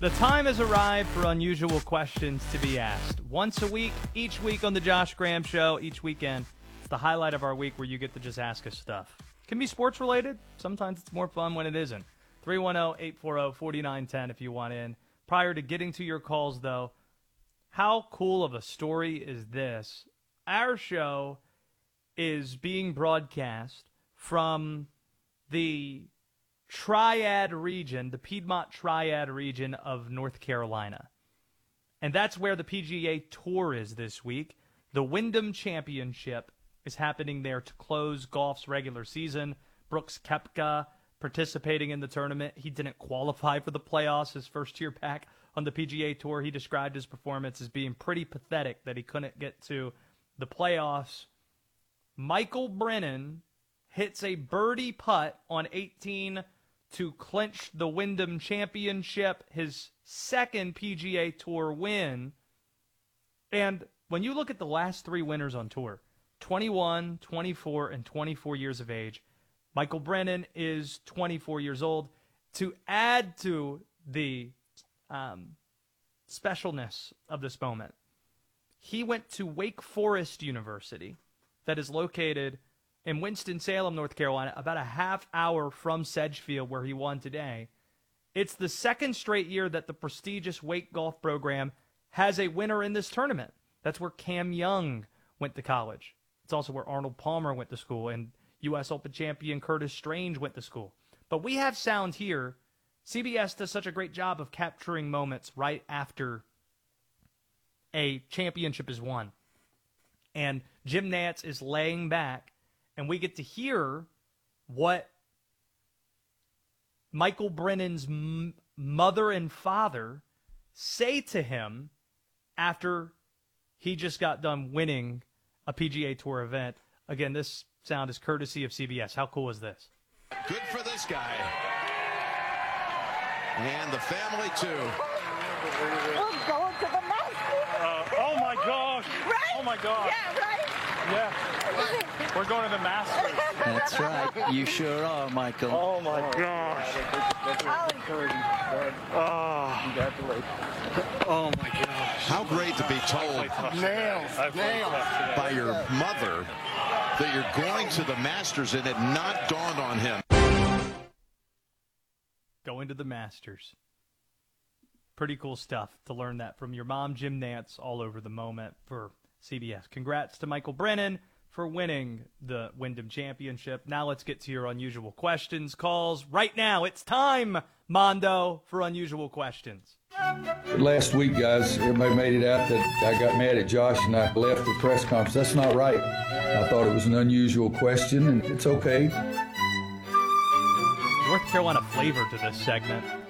The time has arrived for unusual questions to be asked. Once a week, each week on the Josh Graham Show, each weekend. It's the highlight of our week where you get to just ask us stuff. It can be sports related. Sometimes it's more fun when it isn't. 310-840-4910 if you want in. Prior to getting to your calls, though, how cool of a story is this? Our show is being broadcast from the Triad region, the Piedmont Triad region of North Carolina. And that's where the PGA Tour is this week. The Wyndham Championship is happening there to close golf's regular season. Brooks Koepka participating in the tournament. He didn't qualify for the playoffs his first year back on the PGA Tour. He described his performance as being pretty pathetic that he couldn't get to the playoffs. Michael Brennan hits a birdie putt on 18 to clinch the Wyndham Championship, his second PGA Tour win. And when you look at the last three winners on tour, 21, 24, and 24 years of age, Michael Brennan is 24 years old. To add to the specialness of this moment, he went to Wake Forest University, that is located in Winston-Salem, North Carolina, about a half hour from Sedgefield, where he won today. It's the second straight year that the prestigious Wake golf program has a winner in this tournament. That's where Cam Young went to college. It's also where Arnold Palmer went to school, and U.S. Open champion Curtis Strange went to school. But we have sound here. CBS does such a great job of capturing moments right after a championship is won. And Jim Nantz is laying back, and we get to hear what Michael Brennan's mother and father say to him after he just got done winning a PGA Tour event. Again, this sound is courtesy of CBS. How cool is this? Good for this guy. And the family, too. We're going to the Masters. Oh, my gosh. Right? Oh, my gosh. Yeah, right? Yeah. We're going to the Masters. That's right. You sure are, Michael. Oh, my gosh. Oh. Congratulations. Oh, my gosh. How great to be told by your mother that you're going to the Masters, and it not dawned on him. Going to the Masters. Pretty cool stuff to learn that from your mom, Jim Nantz, all over the moment for CBS. Congrats to Michael Brennan for winning the Wyndham Championship. Now let's get to your unusual questions, calls. Right now, it's time, Mondo, for unusual questions. Last week, guys, everybody made it out that I got mad at Josh and I left the press conference. That's not right. I thought it was an unusual question, and it's okay. North Carolina flavor to this segment.